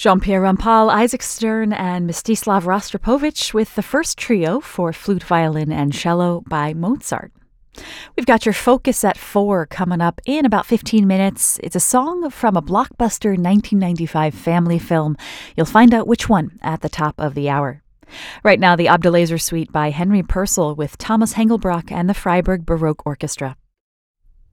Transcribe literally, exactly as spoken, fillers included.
Jean-Pierre Rampal, Isaac Stern, and Mstislav Rostropovich with the first trio for flute, violin, and cello by Mozart. We've got your focus at four coming up in about fifteen minutes. It's a song from a blockbuster nineteen ninety-five family film. You'll find out which one at the top of the hour. Right now, the Abdelazer Suite by Henry Purcell with Thomas Hengelbrock and the Freiburg Baroque Orchestra.